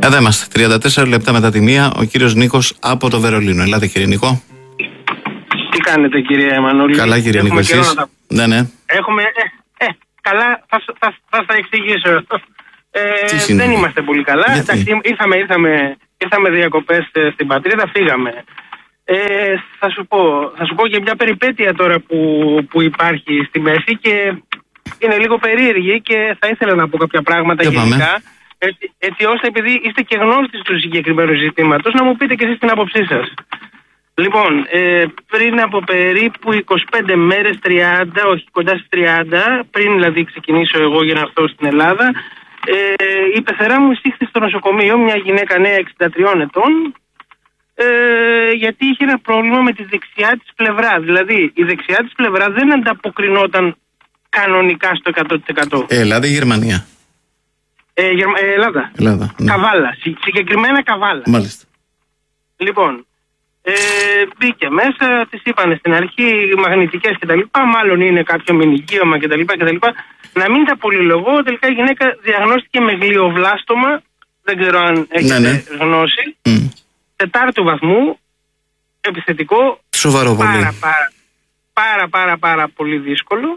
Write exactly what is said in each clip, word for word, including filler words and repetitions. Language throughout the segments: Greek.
Εδώ είμαστε, τριάντα τέσσερα λεπτά μετά τη μία, ο κύριος Νίκος από το Βερολίνο. Ελάτε κύριε Νίκο. Τι κάνετε κύριε Εμμανουήλ? Καλά κύριε Νίκο, εσείς? Τα... Ναι, ναι. Έχουμε, ε, ε, καλά, θα, θα, θα, θα εξηγήσω. Ε, δεν είμαστε πολύ καλά. Εντάξει, ήρθαμε, ήρθαμε, ήρθαμε διακοπές στην πατρίδα, φύγαμε. Ε, θα, σου πω, θα σου πω και μια περιπέτεια τώρα που, που υπάρχει στη μέση και είναι λίγο περίεργη και θα ήθελα να πω κάποια πράγματα και γενικά. Έτσι, έτσι ώστε, επειδή είστε και γνώστης του συγκεκριμένου ζητήματος, να μου πείτε και εσείς την άποψή σας. Λοιπόν, ε, πριν από περίπου είκοσι πέντε μέρες, τριάντα, όχι κοντά στις τριάντα, πριν δηλαδή ξεκινήσω εγώ για να έρθω στην Ελλάδα, ε, η πεθερά μου εισήχθη στο νοσοκομείο, μια γυναίκα νέα εξήντα τριών ετών, ε, γιατί είχε ένα πρόβλημα με τη δεξιά της πλευρά. Δηλαδή, η δεξιά της πλευρά δεν ανταποκρινόταν κανονικά στο εκατό τοις εκατό. Ε, Ελλάδα ή Γερμανία? Ε, Γερμα... ε, Ελλάδα. Ελλάδα ναι. Καβάλα. Συ... Συγκεκριμένα Καβάλα. Μάλιστα. Λοιπόν, ε, μπήκε μέσα, της είπανε στην αρχή μαγνητικές κτλ. Μάλλον είναι κάποιο μηνυγίωμα κτλ. Να μην τα πολυλογώ, τελικά η γυναίκα διαγνώστηκε με γλιοβλάστομα. Δεν ξέρω αν έχετε ναι, ναι. γνώση. Mm. Τετάρτου βαθμού, επιθετικό. Σοβαρό πολύ. Πάρα, πάρα, πάρα, πάρα, πάρα πολύ δύσκολο.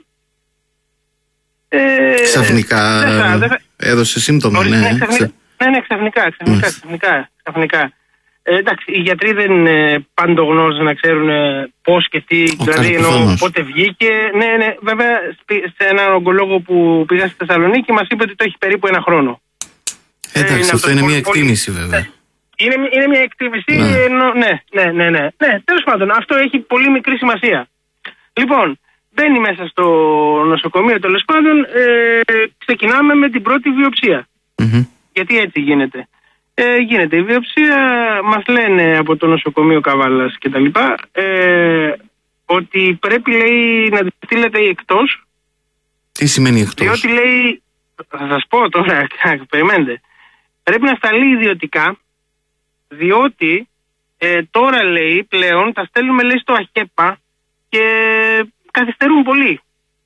Ε, ξαφνικά δεν, δεν, έδωσε σύμπτωμα, ναι. Ναι, ξαφνικά, ναι, ναι, ξαφνικά, ξαφνικά, ξαφνικά, ξαφνικά. Ε, εντάξει, οι γιατροί δεν είναι παντογνώστες να ξέρουν πώς και τι, ο δηλαδή ενώ πότε βγήκε. Ναι, ναι, βέβαια σε έναν ογκολόγο που πήγα στη Θεσσαλονίκη μας είπε ότι το έχει περίπου ένα χρόνο. Εντάξει, ε, αυτό, αυτό είναι μια εκτίμηση πολύ, βέβαια. Είναι, είναι μια εκτίμηση, ναι. Ενώ, ναι, ναι, ναι, ναι, ναι. Τέλος πάντων, αυτό έχει πολύ μικρή σημασία. Λοιπόν, μπαίνει μέσα στο νοσοκομείο, τέλος πάντων, ε, ξεκινάμε με την πρώτη βιοψία. Mm-hmm. Γιατί έτσι γίνεται. Ε, γίνεται η βιοψία, μας λένε από το νοσοκομείο Καβάλας και τα λοιπά, ε, ότι πρέπει, λέει, να τη στείλετε εκτός. Τι σημαίνει εκτός? Διότι, λέει, θα σας πω τώρα, περιμένετε, πρέπει να σταλεί ιδιωτικά, διότι ε, τώρα, λέει, πλέον τα στέλνουμε, λέει, στο ΑΧΕΠΑ και καθυστερούν πολύ.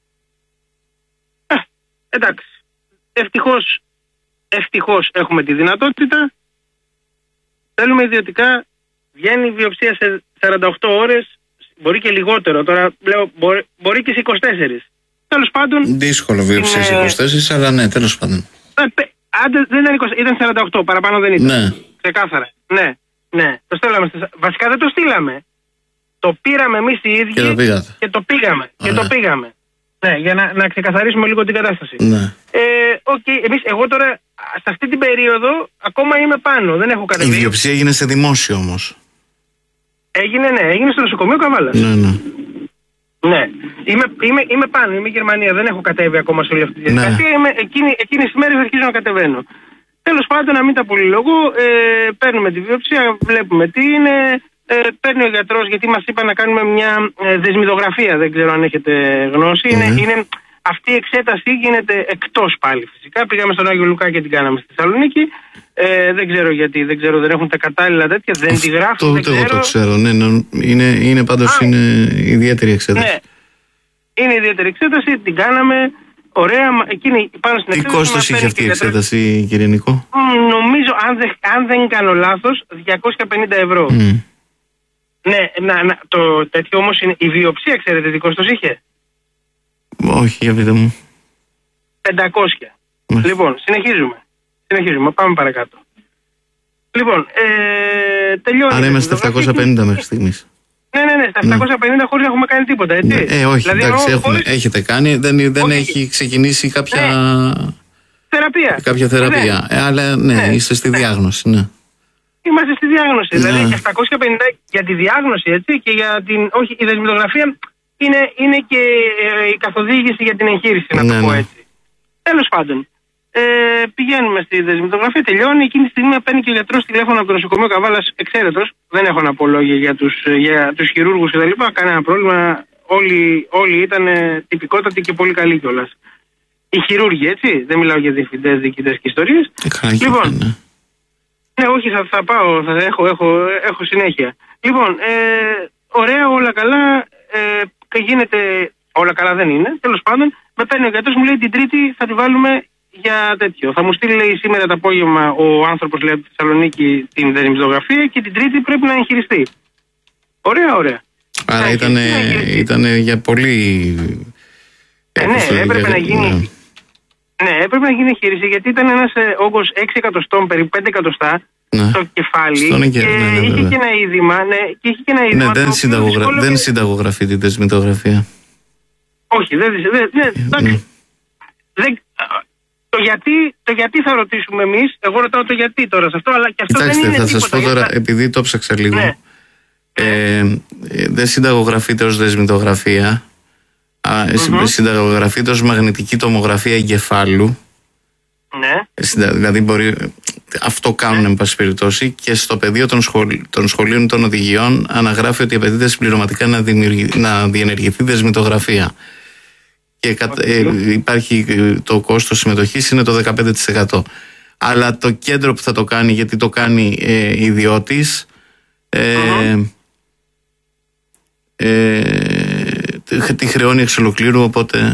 Ε, εντάξει. Ευτυχώς, ευτυχώς έχουμε τη δυνατότητα. Θέλουμε ιδιωτικά, βγαίνει η βιοψία σε σαράντα οκτώ ώρες, μπορεί και λιγότερο. Τώρα λέω μπορεί, μπορεί και σε είκοσι τέσσερις. Τέλος πάντων. Δύσκολο βιοψία σε είκοσι τέσσερις, αλλά ναι, τέλος πάντων. Άντε, δεν ήταν είκοσι, ήταν σαράντα οκτώ, παραπάνω δεν ήταν. Ναι. Ξεκάθαρα. Ναι, ναι. Το στέλναμε. Βασικά δεν το στείλαμε. Το πήραμε εμείς οι ίδιοι και το, και το πήγαμε. Ωραία. Και το πήγαμε. Ναι, για να, να ξεκαθαρίσουμε λίγο την κατάσταση. Ναι. Ε, okay, εμείς, εγώ τώρα σε αυτή την περίοδο ακόμα είμαι πάνω. Δεν έχω κατεβεί. Η βιοψία έγινε σε δημόσιο όμως. Έγινε, ναι, έγινε στο νοσοκομείο Καβάλας. Ναι, ναι. Ναι. Είμαι, είμαι, είμαι πάνω, είμαι η Γερμανία. Δεν έχω κατέβει ακόμα σε όλη αυτή τη διαδικασία. Ναι. Εκείνη, εκείνες τις μέρες αρχίζω να κατεβαίνω. Τέλος πάντων, να μην τα πολυλογώ, ε, παίρνουμε τη βιοψία, βλέπουμε τι είναι. Ε, παίρνει ο γιατρός, γιατί μας είπα να κάνουμε μια ε, δεσμιδογραφία, δεν ξέρω αν έχετε γνώση. Mm-hmm. Είναι, είναι, αυτή η εξέταση γίνεται εκτός πάλι φυσικά. Πήγαμε στον Άγιο Λουκά και την κάναμε στη Θεσσαλονίκη. Ε, δεν ξέρω γιατί, δεν ξέρω, δεν έχουν τα κατάλληλα τέτοια, δεν τη γράφουν. Το, δεν το, ξέρω. το ξέρω, ναι, ναι, είναι, είναι πάντως είναι ιδιαίτερη εξέταση. Ναι, είναι ιδιαίτερη εξέταση, την κάναμε. Ωραία, εκείνη πάνω στην εξέταση. Τι κόστος είχε αυτή η εξέταση, κύριε Νικό? Νομίζω, αν δεν, αν δεν κάνω λάθος, διακόσια πενήντα ευρώ. Mm. Ναι, να, να, το τέτοιο όμως είναι. Η βιοψία, ξέρετε τι κόστος είχε? Όχι, για πείτε μου. πεντακόσια. Mm. Λοιπόν, συνεχίζουμε. Συνεχίζουμε, πάμε παρακάτω. Λοιπόν, ε, τελειώνει. Άρα είμαστε επτακόσια πενήντα μέχρι στιγμής. Ναι, ναι, ναι, στα επτακόσια πενήντα ναι. χωρίς να έχουμε κάνει τίποτα, έτσι. Ναι, ε, όχι, δηλαδή, εντάξει, έχουμε, χωρίς... έχετε κάνει, δεν, δεν όχι. έχει ξεκινήσει κάποια... Ναι. Θεραπεία. Κάποια θεραπεία, ναι. Ε, αλλά ναι, ναι, είστε στη διάγνωση, ναι. Είμαστε στη διάγνωση, ναι. δηλαδή επτακόσια πενήντα για τη διάγνωση, έτσι, και για την, όχι, η δεσμητογραφία είναι, είναι και ε, η καθοδήγηση για την εγχείρηση, να ναι, το πω έτσι. Ναι. Τέλος πάντων, ε, πηγαίνουμε στη δεσμητογραφία, τελειώνει, εκείνη τη στιγμή παίρνει και ο γιατρός τηλέφωνο από το νοσοκομείο Καβάλας, εξαίρετος, δεν έχω να πω λόγια για τους, για τους χειρούργους κτλ. Κανένα πρόβλημα, όλοι, όλοι ήταν τυπικότατοι και πολύ καλοί κιόλας. Οι χειρούργοι, έτσι, δεν μιλάω για διευθυντές, διοικητές και ιστορίες. Λοιπόν, ναι. Ναι, όχι, θα, θα πάω, θα έχω, έχω, έχω συνέχεια. Λοιπόν, ε, ωραία, όλα καλά, ε, γίνεται, όλα καλά δεν είναι, τέλος πάντων, με παίρνει ο γιατρός, μου λέει την Τρίτη θα τη βάλουμε για τέτοιο. Θα μου στείλει, λέει, σήμερα το απόγευμα ο άνθρωπος, λέει, από τη Θεσσαλονίκη την δερμητογραφία και την Τρίτη πρέπει να εγχειριστεί. Ωραία, ωραία. Άρα ήταν, ήταν για πολύ. Ε, ναι, έπρεπε για... να γίνει. Ναι. ναι, έπρεπε να γίνει εγχείρηση γιατί ήταν ένας ε, όγκος έξι εκατοστών, περίπου πέντε εκατοστά ναι. στο κεφάλι. Στον και, και ναι, ναι, είχε και ένα είδημα. Ναι, και είχε και ένα είδημα. Ναι, δεν, συνταγογρα... δυσκόλευε... δεν συνταγογραφεί την δεσμητογραφία. Όχι, δεν. δεν, δεν, ναι. δεν το, γιατί, το γιατί θα ρωτήσουμε εμείς. Εγώ ρωτάω το γιατί τώρα σε αυτό, αλλά και αυτό Κοιτάξτε, δεν είναι. Θα σας πω τώρα, θα... επειδή το ψάξα λίγο. Ναι. Ε, ε, δεν συνταγογραφείται ως δεσμητογραφία. Mm-hmm. Συνταγογραφείται ως μαγνητική τομογραφία εγκεφάλου. Ναι. Δηλαδή μπορεί, αυτό κάνουν ναι. εν πάση περιπτώσει και στο πεδίο των, σχολ, των σχολείων των οδηγιών αναγράφει ότι απαιτείται συμπληρωματικά να, να διενεργηθεί δεσμητογραφία. Και okay. ε, υπάρχει το κόστος συμμετοχής είναι το δεκαπέντε τοις εκατό. Αλλά το κέντρο που θα το κάνει, γιατί το κάνει ε, ιδιώτης, ε, mm-hmm. ε, τη χρεώνει εξ ολοκλήρου, οπότε...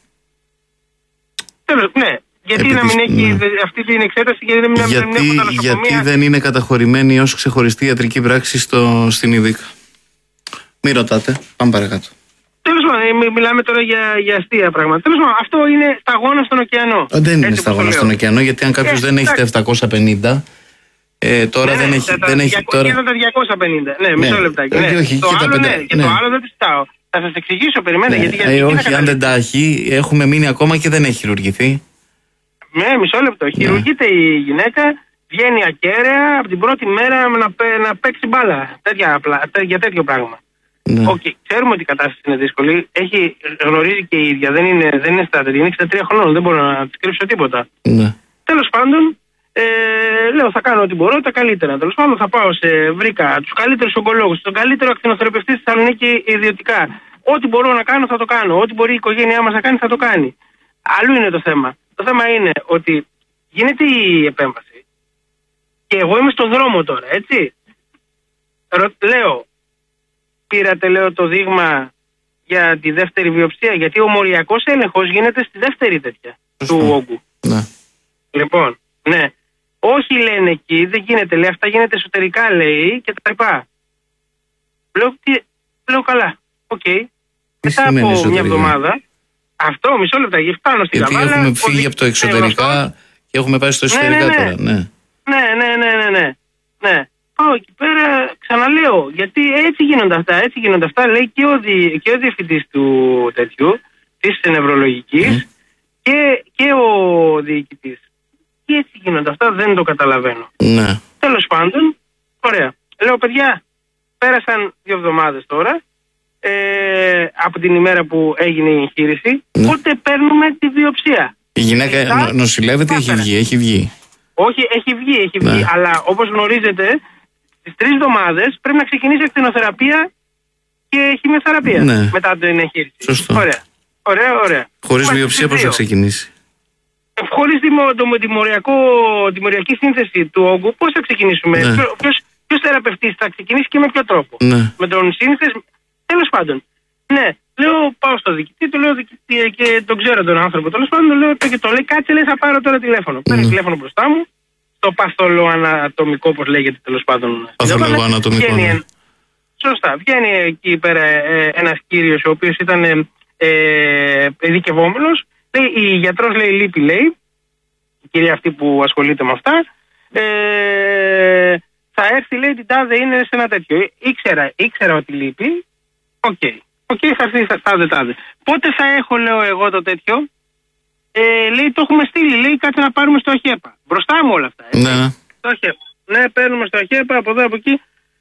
Τέλος, ναι. Γιατί Επιτυχ... να μην έχει ναι. αυτή την εξέταση και δεν γιατί, έχουν τα νοσοκομεία. Γιατί δεν είναι καταχωρημένη ως ξεχωριστή ιατρική πράξη στο, στην ΙΔΙΚ. Μην ρωτάτε, πάμε παρακάτω. Τέλος πάντων, μιλάμε τώρα για, για αστεία πράγματα. Τέλος πάντων, αυτό είναι σταγόνα στον ωκεανό. Δεν είναι σταγόνα στον ωκεανό, γιατί αν κάποιος ε, δεν έχει τα επτακόσια πενήντα... Ε, τώρα ναι, δεν ναι, έχει. Τα, δεν έχει τώρα... τα διακόσια πενήντα. Ναι, μισό λεπτάκι. Ναι. Όχι, το, και άλλο, τα πενήντα, ναι, και ναι. το άλλο δεν τη ζητάω. Θα σας εξηγήσω, περιμένετε. Ναι. Γιατί, γιατί, ε, γιατί όχι, αν δεν τα έχει, έχουμε μείνει ακόμα και δεν έχει χειρουργηθεί. Ναι, μισό λεπτό. Ναι. Χειρουργείται η γυναίκα, βγαίνει ακέραια από την πρώτη μέρα να, να παίξει μπάλα. Τέτοια, για τέτοιο πράγμα. Ναι. Okay, ξέρουμε ότι η κατάσταση είναι δύσκολη. Έχει γνωρίζει και η ίδια. Δεν είναι, δεν είναι στάτερη. Είναι εξήντα τρία χρονών. Δεν μπορώ να τη κρύψω τίποτα. Ναι. Τέλος πάντων, ε, λέω θα κάνω ό,τι μπορώ, τα καλύτερα. Τέλος πάντων, θα πάω σε. Βρήκα τους καλύτερους ογκολόγους, τον καλύτερο ακτινοθεραπευτή στη Θεσσαλονίκη ιδιωτικά. Ό,τι μπορώ να κάνω θα το κάνω. Ό,τι μπορεί η οικογένειά μας να κάνει θα το κάνει. Αλλού είναι το θέμα. Το θέμα είναι ότι γίνεται η επέμβαση και εγώ είμαι στον δρόμο τώρα, έτσι. Ρω, λέω, πήρατε, λέω, το δείγμα για τη δεύτερη βιοψία, γιατί ο μοριακός έλεγχος γίνεται στη δεύτερη τέτοια του όγκου. Ναι. Λοιπόν, ναι. Όχι, λένε εκεί, δεν γίνεται, λέει, αυτά γίνεται εσωτερικά, λέει, και τα λοιπά. Λέω, τι, λέω καλά, οκ. Okay. Μετά από εσωτερικά? Μια εβδομάδα, αυτό, μισό λεπτά, φτάνω στην Καβάλα. Γιατί έχουμε φύγει ο, από το εξωτερικά ε, και έχουμε πάει στο εσωτερικά ναι, ναι, ναι. τώρα, ναι. Ναι, ναι, ναι, ναι, ναι. ναι. Πάω εκεί πέρα, ξαναλέω, γιατί έτσι γίνονται αυτά, έτσι γίνονται αυτά, λέει και ο, δι, και ο διευθυντής του τέτοιου, της νευρολογικής, mm. και, και ο διοικητής. Και έτσι γίνονται αυτά, δεν το καταλαβαίνω. Ναι. Τέλος πάντων, ωραία. Λέω, παιδιά, πέρασαν δύο εβδομάδες τώρα, ε, από την ημέρα που έγινε η εγχείρηση, ναι. Πότε παίρνουμε τη βιοψία. Η γυναίκα Μετά, νοσηλεύεται ή έχει βγει, έχει βγει. Όχι, έχει βγει, έχει βγει, ναι. Αλλά όπως γνωρίζετε, στις τρεις εβδομάδες πρέπει να ξεκινήσει ακτινοθεραπεία και χημειοθεραπεία, ναι. Μετά την εγχείρηση. Σωστό. Ωραία, ωραία, ωραία. Χωρίς βιοψία πώς θα ξεκινήσει? Χωρίς τη μοριακή σύνθεση του όγκου, πώς θα ξεκινήσουμε? Ναι. Ποιος, ποιος θεραπευτής θα ξεκινήσει και με ποιο τρόπο? Ναι. Με τον σύνθεση, τέλος πάντων. Ναι, λέω, πάω στο διοικητή, του λέω διοικητή και τον ξέρω τον άνθρωπο. Τέλος πάντων, λέω και το λέει, κάτσε, λέει, θα πάρω τώρα τηλέφωνο. Παίρνει mm. τηλέφωνο μπροστά μου, το παθολοανατομικό, όπως λέγεται, τέλος πάντων. Παθολοανατομικό. Ναι. Σωστά, βγαίνει εκεί πέρα ε, ένας κύριος ο οποίος ήταν ε, ε, ειδικευόμενος. Λέει, η γιατρός, λέει, λείπει, λέει, η κυρία αυτή που ασχολείται με αυτά, ε, θα έρθει, λέει, την τάδε είναι σε ένα τέτοιο. Ήξερα, ήξερα ότι λείπει. Οκ. Okay. Οκ, okay, θα έρθει τάδε τάδε. Πότε θα έχω, λέω εγώ, το τέτοιο? Ε, λέει, το έχουμε στείλει, λέει, κάτσε να πάρουμε στο ΑΧΕΠΑ. Μπροστά μου όλα αυτά. Έτσι. Ναι. Στο ΑΧΕΠΑ. Ναι, παίρνουμε στο ΑΧΕΠΑ, από εδώ, από εκεί.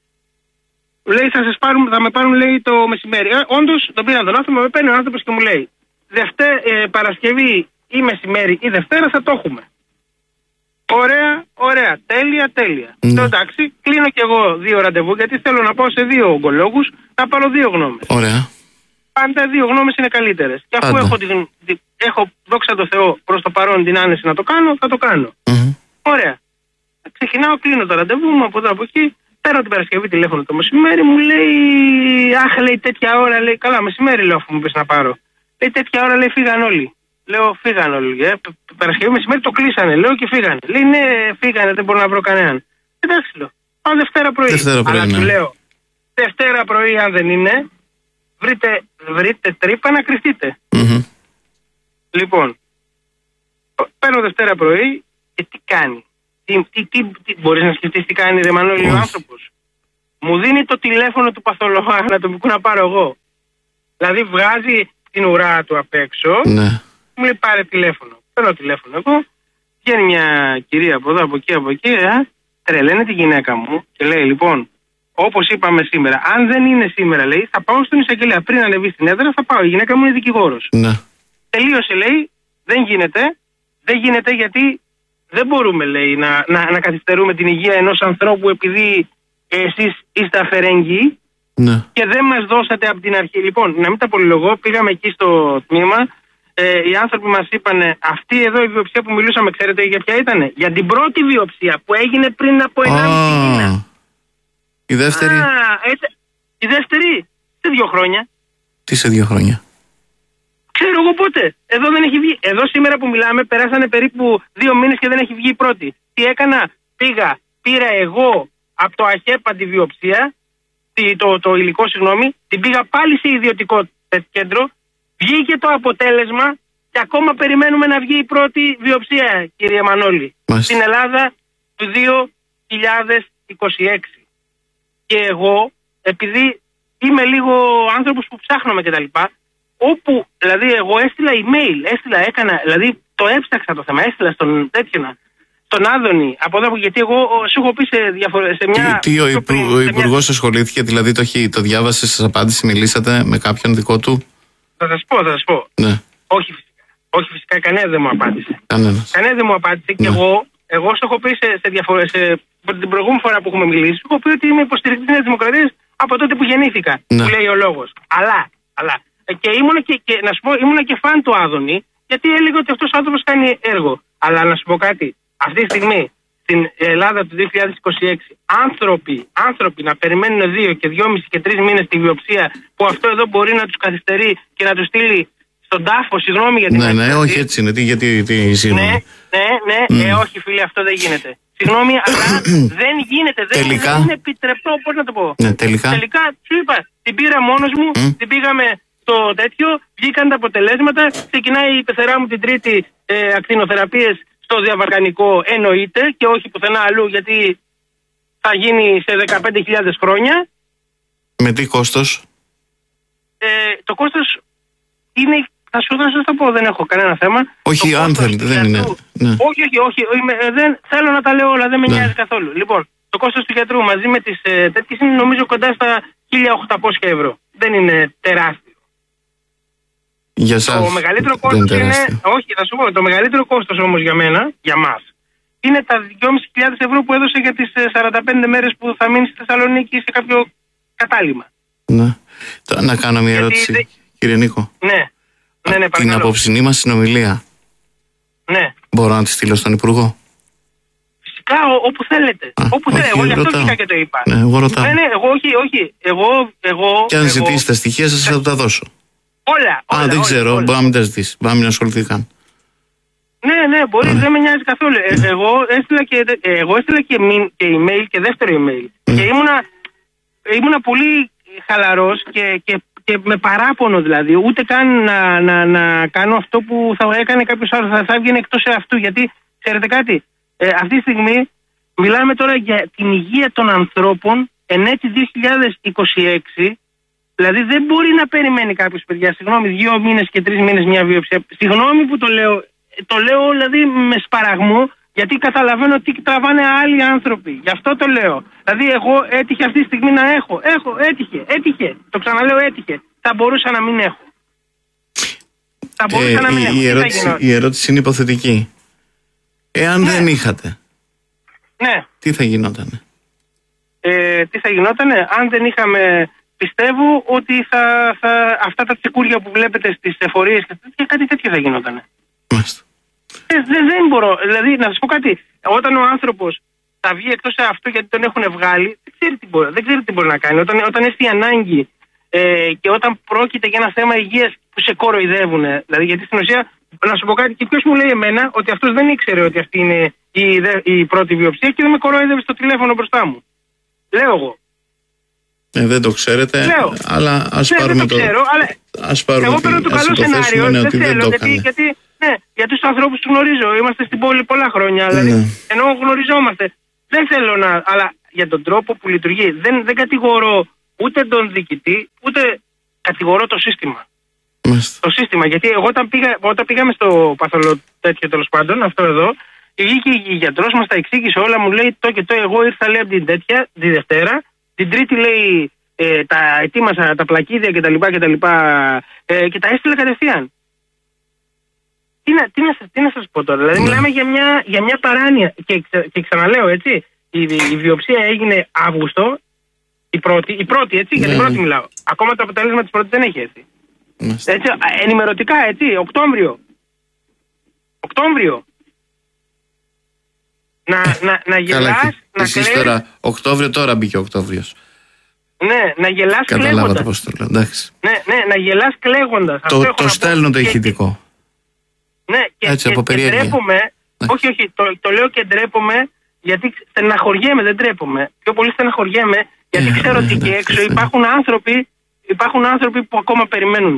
Λέει, θα, σας πάρουν, θα με πάρουν, λέει, το μεσημέρι. Ε, όντως, τον πήραν τον άνθρωπο, με παίρνει ο άνθρωπος και μου λέει, Δευτέ, ε, Παρασκευή ή μεσημέρι ή Δευτέρα θα το έχουμε. Ωραία, ωραία, τέλεια, τέλεια. Mm. Εντάξει, κλείνω κι εγώ δύο ραντεβού, γιατί θέλω να πάω σε δύο ογκολόγους να πάρω δύο γνώμες. Ωραία. Πάντα δύο γνώμες είναι καλύτερες. Και αφού έχω, την, την, έχω, δόξα τω Θεώ, προς το παρόν την άνεση να το κάνω, θα το κάνω. Mm-hmm. Ωραία. Ξεκινάω, κλείνω το ραντεβού μου από εδώ από εκεί. Παίρνω την Παρασκευή τηλέφωνο το μεσημέρι, μου λέει, αχ, λέει, τέτοια ώρα, λέει, καλά, μεσημέρι λέω, αφού μου πες να πάρω. Λέει, τέτοια ώρα, λέει, φύγαν όλοι. Λέω, φύγανε όλοι. Ε. Παρασκευή μεσημέρι το κλείσανε. Λέω και φύγανε. Λέει, ναι, φύγανε, δεν μπορώ να βρω κανέναν. Εντάξει, λέω. Πάω Δευτέρα πρωί. Δευτέρα πρωί, αλλά ναι. του λέω, Δευτέρα πρωί, αν δεν είναι, βρείτε, βρείτε τρύπα να κρυφτείτε. Mm-hmm. Λοιπόν, παίρνω Δευτέρα πρωί και τι κάνει. Τι, τι, τι, τι, μπορείς να σκεφτείς τι κάνει, ρε Μανώλη, ο άνθρωπος. Μου δίνει το τηλέφωνο του παθολόγου ανατομικού να πάρω εγώ. Δηλαδή βγάζει την ουρά του απ' έξω, ναι. Μου λέει πάρε τηλέφωνο. Παίρνω τηλέφωνο εγώ, βγαίνει μια κυρία από εδώ, από εκεί, από εκεί, ε, τρελαίνει τη γυναίκα μου και λέει λοιπόν, όπως είπαμε σήμερα, αν δεν είναι σήμερα, λέει, θα πάω στον εισαγγελέα. Πριν ανεβεί στην έδρα, θα πάω. Η γυναίκα μου είναι δικηγόρος. Ναι. Τελείωσε, λέει, δεν γίνεται. Δεν γίνεται γιατί δεν μπορούμε, λέει, να, να, να καθυστερούμε την υγεία ενός ανθρώπου επειδή εσείς είστε αφαιρέγγυοι. Ναι. Και δεν μας δώσατε από την αρχή. Λοιπόν, να μην τα πολυλογώ, πήγαμε εκεί στο τμήμα. Ε, οι άνθρωποι μας είπαν, αυτή εδώ η βιοψία που μιλούσαμε, ξέρετε για ποια ήτανε? Για την πρώτη βιοψία που έγινε πριν από ενάμιση μήνα. Η δεύτερη. Α, έτσι, η δεύτερη σε δύο χρόνια. Τι σε δύο χρόνια? Ξέρω εγώ πότε. Εδώ δεν έχει βγει. Εδώ σήμερα που μιλάμε περάσανε περίπου δύο μήνες και δεν έχει βγει η πρώτη. Τι έκανα? Πήγα, πήρα εγώ από το ΑΧΕΠΑ τη βιοψία, το, το, το υλικό, συγγνώμη, την πήγα πάλι σε ιδιωτικό κέντρο, βγήκε το αποτέλεσμα και ακόμα περιμένουμε να βγει η πρώτη βιοψία, κύριε Μανώλη. Μάλιστα. Στην Ελλάδα του δύο χιλιάδες είκοσι έξι. Και εγώ, επειδή είμαι λίγο άνθρωπος που ψάχνομαι κτλ., όπου, δηλαδή, εγώ έστειλα email, έστειλα, έκανα, δηλαδή, το έψαξα το θέμα, έστειλα στον τέτοιον, στον Άδωνη, από εδώ, γιατί εγώ σου έχω πει σε, διαφορε... σε μια... Τι, τι ο, υπου... ο Υπουργός μια... ασχολήθηκε, δηλαδή το, το διάβασε, σας απάντησε, μιλήσατε με κάποιον δικό του? Θα σας πω, θα σας πω. Ναι. Όχι φυσικά, όχι φυσικά, κανένα δεν μου απάντησε. Κανένας. Κανένα δεν μου απάντησε ναι. Και εγώ, εγώ σου έχω πει σε, σε, διαφορε... σε... την προηγούμενη φορά που έχουμε μιλήσει, σου έχω πει ότι είμαι υποστηρικτής της Νέας Δημοκρατίας από τότε που γεννήθηκα, ναι. Που λέει ο λόγος. Αλλά, αλλά, και ήμουνα και, και, να σου πω, ήμουνα και φαν του Άδωνη, γιατί έλεγε ότι αυτός ο άνθρωπος κάνει έργο. Αλλά να σου πω κάτι, αυτή τη στιγμή στην Ελλάδα του δύο χιλιάδες είκοσι έξι άνθρωποι, άνθρωποι να περιμένουν δύο και δυόμισι και τρεις μήνες τη βιοψία, που αυτό εδώ μπορεί να τους καθυστερεί και να τους στείλει στον τάφο, συγγνώμη για την ναι, ναι, όχι έτσι είναι, τι, γιατί, τι, συγγνώμη. Ναι, ναι, ναι, mm. ε, όχι φίλε, αυτό δεν γίνεται. Συγγνώμη, αλλά δεν γίνεται, δεν, τελικά, δεν είναι επιτρεπτό, πώς να το πω. Ναι, τελικά. Τελικά, σου είπα, την πήρα μόνος μου, mm. την πήγαμε στο τέτοιο, βγήκαν τα αποτελέσματα, ξεκινάει η πεθερά μου την τρίτη ε, ακτινοθεραπείες στο διαβαλκανικό, εννοείται, και όχι πουθενά αλλού, γιατί θα γίνει σε δεκαπέντε χιλιάδες χρόνια. Με τι κόστος? Ε, το κόστος είναι, θα σου, θα σου το πω, δεν έχω κανένα θέμα. Όχι, το αν θέλετε, δεν είναι. Ναι. Όχι, όχι, όχι, είμαι, δεν, θέλω να τα λέω όλα, δεν με ναι. νοιάζει καθόλου. Λοιπόν, το κόστος του γιατρού μαζί με τις ε, τέτοιες είναι νομίζω κοντά στα χίλια οκτακόσια ευρώ. Δεν είναι τεράστιο. Για σας, το μεγαλύτερο κόστος είναι, είναι, όχι, θα σου πω, το μεγαλύτερο κόστος όμως για μένα, για μας, είναι τα δυόμισι χιλιάδες ευρώ που έδωσε για τις σαράντα πέντε μέρες που θα μείνει στη Θεσσαλονίκη σε κάποιο κατάλημα. Ναι. Να κάνω μια γιατί ερώτηση, δε... κύριε Νίκο. Ναι, ναι, ναι, την απόψινή μας συνομιλία, ναι. μπορώ να τη στείλω στον Υπουργό? Φυσικά, ό, όπου θέλετε. Α, όπου θέλετε. Εγώ γι' αυτό βγήκα και το είπα. Ναι, εγώ ρωτάω. Ναι, ναι, εγώ όχι, όχι. Εγώ, εγώ, και αν ζητήσει τα στοιχεία σας, θα τα δώσω. Όλα, όλα. Α, δεν όλα, ξέρω, όλα. μπορεί να μην τα ζητήσει, μπορεί να μην ασχοληθεί καν. Ναι, ναι, μπορεί, mm. δεν με νοιάζει καθόλου. Ε, εγώ έστειλα και, ε, εγώ έστειλα και, και email και δεύτερο email. Mm. Και ήμουνα, ήμουνα πολύ χαλαρός και, και, και με παράπονο δηλαδή. Ούτε καν να, να, να κάνω αυτό που θα έκανε κάποιος άλλος, θα, θα έβγαινε εκτός αυτού. Γιατί, ξέρετε κάτι, ε, αυτή τη στιγμή μιλάμε τώρα για την υγεία των ανθρώπων εν έτη δύο χιλιάδες είκοσι έξι. Δηλαδή δεν μπορεί να περιμένει κάποιος, παιδιά, συγγνώμη, δύο μήνες και τρεις μήνες μια βιοψία. Συγγνώμη που το λέω, το λέω δηλαδή με σπαραγμό, γιατί καταλαβαίνω τι τραβάνε άλλοι άνθρωποι. Γι' αυτό το λέω. Δηλαδή εγώ έτυχε αυτή τη στιγμή να έχω. Έχω, έτυχε, έτυχε. Το ξαναλέω, έτυχε. Θα μπορούσα να μην έχω. Θα μπορούσα ε, να μην η, έχω. Η ερώτηση, η ερώτηση είναι υποθετική. Εάν ναι. δεν είχατε, ναι. τι θα γινότανε? Ε, τι θα γινότανε αν δεν είχαμε... Πιστεύω ότι θα, θα, αυτά τα τσεκούρια που βλέπετε στις εφορίες και τέτοια, κάτι τέτοιο θα γινότανε. Μάλιστα. Ε, δεν, δεν μπορώ. Δηλαδή, να σας πω κάτι. Όταν ο άνθρωπος θα βγει εκτός αυτού γιατί τον έχουν βγάλει, δεν ξέρει τι μπορεί, δεν ξέρει τι μπορεί να κάνει. Όταν, όταν έχει η ανάγκη ε, και όταν πρόκειται για ένα θέμα υγείας που σε κοροϊδεύουν. Δηλαδή, γιατί στην ουσία να σου πω κάτι, και ποιος μου λέει εμένα ότι αυτός δεν ήξερε ότι αυτή είναι η, η πρώτη βιοψία και δεν με κορόιδευε στο τηλέφωνο μπροστά μου. Λέω εγώ. Ε, δεν το ξέρετε, Λέω. αλλά ας ναι, πάρουμε δεν το. Ξέρω, αλλά ας πάρουμε εγώ παίρνω το καλό σενάριο. Δεν ότι θέλω, δεν γιατί, γιατί, ναι, γιατί τους ανθρώπους τους γνωρίζω. Είμαστε στην πόλη πολλά χρόνια. Δηλαδή, ναι. Ενώ γνωριζόμαστε. Δεν θέλω να. Αλλά για τον τρόπο που λειτουργεί, δεν, δεν κατηγορώ ούτε τον διοικητή, ούτε κατηγορώ το σύστημα. Μάλιστα. Το σύστημα. Γιατί εγώ όταν, πήγα, όταν πήγαμε στο παθολο τέτοιο τέλος πάντων, αυτό εδώ, βγήκε η γιατρός, μας τα εξήγησε όλα, μου λέει το και το. Εγώ ήρθα, λέει, από την τέτοια, τη Δευτέρα. Την Τρίτη, λέει, ε, τα ετοίμασα τα πλακίδια κτλ. Και, και, ε, και τα έστειλα κατευθείαν. Τι να, τι, να, τι να σας πω τώρα, δηλαδή, ναι. Μιλάμε για μια, για μια παράνοια. Και, και ξαναλέω, έτσι, η, η βιοψία έγινε Αύγουστο, η πρώτη, η πρώτη έτσι, ναι. Για την πρώτη μιλάω. Ακόμα το αποτέλεσμα της πρώτης δεν έχει έτσι. Έτσι, ενημερωτικά, έτσι, Οκτώβριο. Οκτώβριο. Να, να, να γελάς, να εσείς κλαίς. Τώρα, Οκτώβριο, τώρα μπήκε Οκτώβριος. Ναι, να γελάς κλαίγοντας. Καταλάβατε πώς το λέω, εντάξει. Ναι, ναι, να γελάς κλαίγοντας. Το, το, το στέλνω το ηχητικό. Ναι, και, έτσι, και, από και ντρέπομαι, ναι. όχι, όχι, το, το λέω και ντρέπομαι, γιατί στεναχωριέμαι, δεν ντρέπομαι. Πιο πολύ στεναχωριέμαι, γιατί ε, ξέρω ότι εκεί έξω υπάρχουν άνθρωποι, υπάρχουν άνθρωποι που ακόμα περιμένουν.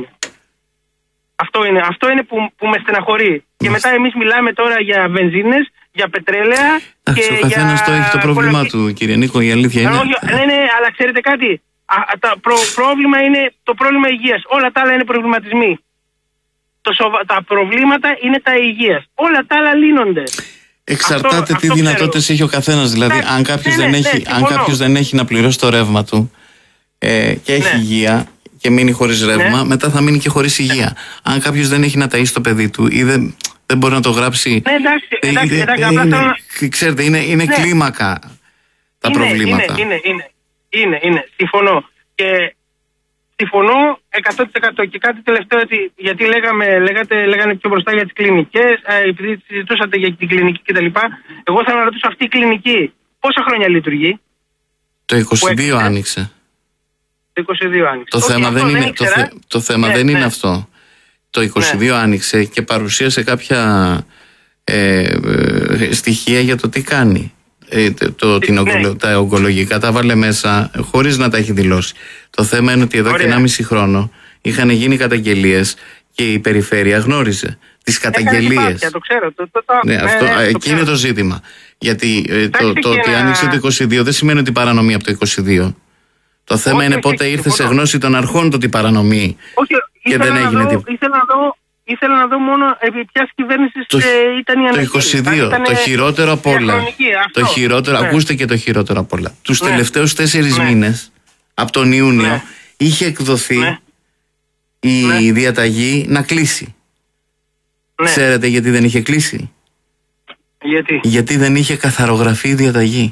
Αυτό είναι, αυτό είναι που, που με στεναχωρεί. Μάλιστα. Και μετά εμείς μιλάμε τώρα για βενζίνες, για πετρέλαια. Εντάξει, ο καθένας το έχει το πρόβλημά του, κύριε Νίκο, η αλήθεια είναι. Ναι, ναι, αλλά ξέρετε κάτι. Α, τα προ, πρόβλημα είναι το πρόβλημα υγείας. Όλα τα άλλα είναι προβληματισμοί. Το σοβα... Τα προβλήματα είναι τα υγείας. Όλα τα άλλα λύνονται. Εξαρτάται αυτό, τι αυτό δυνατότητες έχει ο καθένας. Δηλαδή, ναι, αν κάποιος ναι, δεν, ναι, έχει, αν κάποιος δεν έχει να πληρώσει το ρεύμα του ε, και έχει ναι. υγεία και μείνει χωρίς ρεύμα, ναι. μετά θα μείνει και χωρίς υγεία. Ναι. Αν κάποιος δεν έχει να ταΐσει το παιδί του ή δεν, δεν μπορεί να το γράψει. Ναι, εντάξει, εντάξει, ε, εντάξει, ε, απλά είναι, θέλω... Ξέρετε, είναι, είναι ναι. κλίμακα τα είναι, προβλήματα. Είναι, είναι, είναι, είναι, είναι, συμφωνώ. Και συμφωνώ εκατό τοις εκατό. Και κάτι τελευταίο, γιατί λέγαμε, λέγατε, λέγανε πιο μπροστά για τις κλινικές, επειδή συζητούσατε για την κλινική κτλ. Εγώ θέλω να ρωτήσω, αυτή η κλινική πόσα χρόνια λειτουργεί? Το είκοσι δύο άνοιξε. Το είκοσι δύο άνοιξε. Το θέμα, δεν, είναι, το θε, το θέμα ναι, δεν ναι. είναι αυτό. Το είκοσι δύο ναι. άνοιξε και παρουσίασε κάποια ε, ε, στοιχεία για το τι κάνει. Ε, το, την ογκολο, ναι. Τα ογκολογικά τα βάλε μέσα χωρίς να τα έχει δηλώσει. Το θέμα είναι ότι εδώ Ωραία. και ενάμιση χρόνο είχαν γίνει καταγγελίες και η περιφέρεια γνώριζε τις καταγγελίες. Το ξέρω. Το, το, το, ναι, ναι, αυτό, ναι, το εκεί ξέρω. είναι το ζήτημα. Γιατί ε, το, το, το ότι ένα... άνοιξε το είκοσι δύο δεν σημαίνει ότι παρανομεί από το είκοσι δύο. Το θέμα όχι, είναι όχι, πότε όχι, ήρθε σε γνώση των αρχών το ότι παρανομεί. Όχι, και δεν έγινε τίποτα. Ήθελα να δω. Ήθελα να δω μόνο επί ποιας κυβέρνησης ε, ήταν η αναγκή. Το είκοσι δύο, ήταν, το χειρότερο απ' όλα. Το χειρότερο, ναι. Ακούστε και το χειρότερο απ' όλα. Τους ναι. τελευταίους τέσσερις ναι. μήνες, από τον Ιούνιο, ναι. είχε εκδοθεί ναι. η ναι. διαταγή να κλείσει. Ναι. Ξέρετε γιατί δεν είχε κλείσει? Γιατί? Γιατί δεν είχε καθαρογραφεί η διαταγή.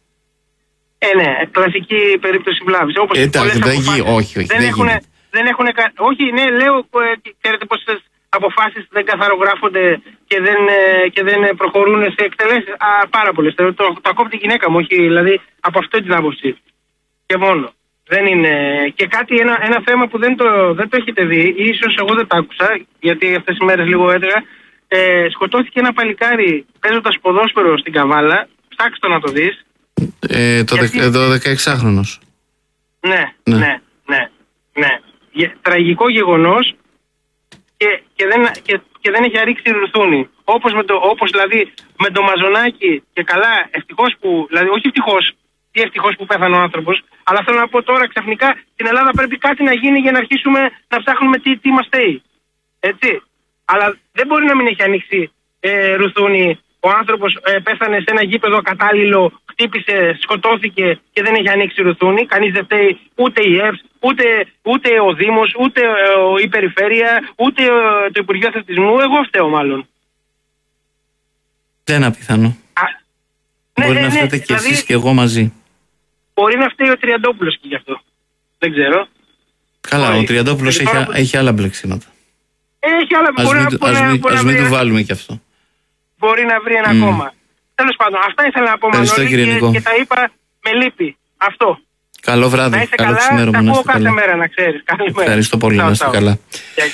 Ε, ναι, κλασική περίπτωση βλάβης. Όπως ε, πολλές αποφάσεις όχι, όχι, δεν, δεν έχουν... Δεν έχουν κα... Όχι, ναι, λέω, ε, ξέρετε πόσες αποφάσεις δεν καθαρογράφονται και δεν, ε, και δεν προχωρούν σε εκτελέσεις. Α, πάρα πολλές. Το, το, το ακόμη τη γυναίκα μου, όχι, δηλαδή από αυτή την άποψη. Και μόνο. Δεν είναι... Και κάτι, ένα, ένα θέμα που δεν το, δεν το έχετε δει, ίσως εγώ δεν το άκουσα, γιατί αυτές τις μέρες λίγο έτρεγα, ε, σκοτώθηκε ένα παλικάρι παίζοντας ποδόσφαιρο στην Καβάλα. Ψάξτε το να το δεις. Ε, το γιατί... Εδώ δεκαεξάχρονος. Ναι, ναι, ναι, ναι. ναι. Τραγικό γεγονός και, και, δεν, και, και δεν έχει αρρήξει ρουθούνη. Όπως, με το, όπως δηλαδή με το Μαζονάκι και καλά, ευτυχώς που, δηλαδή όχι ευτυχώς, τι ευτυχώς που πέθανε ο άνθρωπος, αλλά θέλω να πω τώρα ξαφνικά στην Ελλάδα πρέπει κάτι να γίνει για να αρχίσουμε να ψάχνουμε τι, τι μας θέει. Έτσι. Αλλά δεν μπορεί να μην έχει ανοίξει ε, ρουθούνη. Ο άνθρωπος ε, πέθανε σε ένα γήπεδο κατάλληλο, χτύπησε, σκοτώθηκε και δεν έχει ανοίξει ρουθούνη. Κανείς δεν φταίει, ούτε η ΕΠΣ, ούτε, ούτε ο Δήμος, ούτε ε, η Περιφέρεια, ούτε ε, το Υπουργείο Αθλητισμού. Εγώ φταίω μάλλον. Δεν είναι απίθανο. Α, μπορεί ναι, να φταίτε ναι, κι δηλαδή, εσείς και εγώ μαζί. Μπορεί να φταίει ο Τριαντόπουλος και γι' αυτό. Δεν ξέρω. Καλά, μπορεί. Ο Τριαντόπουλος έχει, έχει, έχει άλλα μπλεξίματα. Έχει άλλα μπλεξίματα. Ας μην, ας μην του βάλουμε κι αυτό. Μπορεί να βρει ένα mm. κόμμα. Τέλος πάντων, αυτά ήθελα να πω Μανώλη και, και τα είπα με λύπη. Αυτό. Καλό βράδυ. Να είστε καλό καλά, τα ακούω κάθε μέρα να ξέρεις. Καλημέρα. Ευχαριστώ πολύ, να είστε καλά.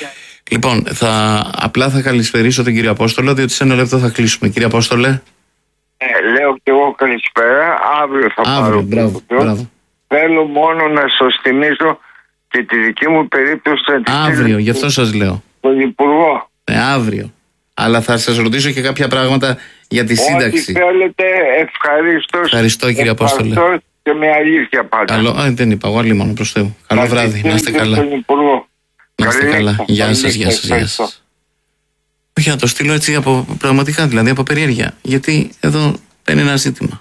Λοιπόν, θα, απλά θα καλησπερίσω τον κύριο Απόστολο, διότι σε ένα λεπτό θα κλείσουμε. Κύριε Απόστολε. Ε, λέω και εγώ καλησπέρα. Αύριο θα Αύριο, πάρω. μπράβο, μπράβο. Θέλω μόνο να σας θυμίσω και τη δική μου περίπτωση. Αύριο, γι' αυτό σας λέω. Τον Υπουργό. Ναι, αύριο. Αλλά θα σας ρωτήσω και κάποια πράγματα για τη σύνταξη. Ό,τι θέλετε, ευχαρίστως. Ευχαριστώ κύριε Απόστολε. Και με αλήθεια πάντα. Καλό, α, δεν είπα, εγώ άλλη μόνο προς Θεού. Καλό να βράδυ, να είστε καλά. Να είστε καλά. Γεια σας, γεια σας, γεια σας. Όχι, να το στείλω έτσι από, πραγματικά, δηλαδή από περιέργεια. Γιατί εδώ δεν είναι ένα ζήτημα.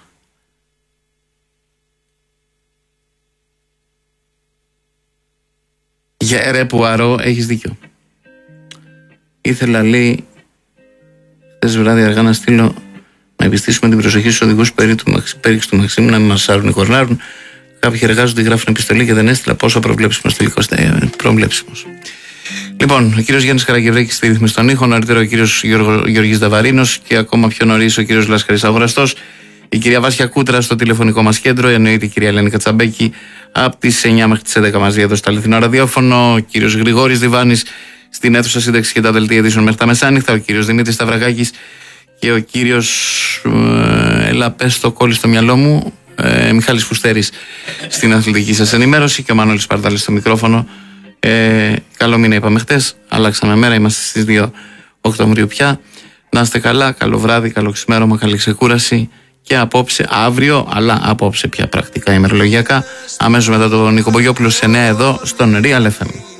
Για ρε Πουαρό, έχεις δίκιο. Ήθελα, λέει, χθες βράδυ αργά να στείλω να επιστήσουμε την προσοχή στους οδηγούς πέριξ του Μαξίμου να μην μας σάρουν ή κορνάρουν. Κάποιοι εργάζονται, γράφουν επιστολή και δεν έστειλα. Πόσο προβλέψιμος τελικώς. Ε, προβλέψιμος. Λοιπόν, ο κύριος Γιάννης Καραγευρέκης στη ρύθμιση των ήχων, νωρίτερα ο κύριος Γιώργης Δαβαρίνος και ακόμα πιο νωρίς ο κύριος Λάσκαρης Αγοραστός. Η κυρία Βάσια Κούτρα στο τηλεφωνικό μας κέντρο, εννοείται η κυρία Ελένη Κατσαμπέκη από τις εννιά μέχρι τις έντεκα μαζί εδώ στο αληθινό ραδιόφωνο, ο κύριος Γρηγόρης Διβάνης στην αίθουσα σύνταξη και τα δελτία ειδήσεων μέχρι τα μεσάνυχτα, ο κύριος Δημήτρης Σταυρακάκης και ο κύριος ε, έλα πες στο κόλλη στο μυαλό μου, ε, Μιχάλης Φουστέρης στην αθλητική σας ενημέρωση και ο Μανώλης Παρτάλης στο μικρόφωνο. Ε, καλό μήνα είπαμε χτες, αλλάξαμε μέρα, είμαστε στις δύο Οκτωβρίου πια. Να είστε καλά, καλό βράδυ, καλό ξημέρωμα, καλή ξεκούραση. Και απόψε, αύριο, αλλά απόψε πια πρακτικά ημερολογιακά, αμέσως μετά τον Νίκο Μπογιόπουλο σε εννιά εδώ στον Real εφ εμ.